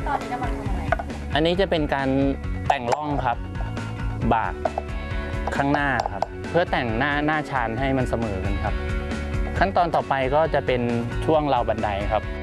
ตอนนี้กำลังทำอะไรอันนี้จะเป็นการแต่งร่องครับบากข้างหน้าครับเพื่อแต่งหน้าชานให้มันเสมอกันครับขั้นตอนต่อไปก็จะเป็นช่วงราวบันไดครับ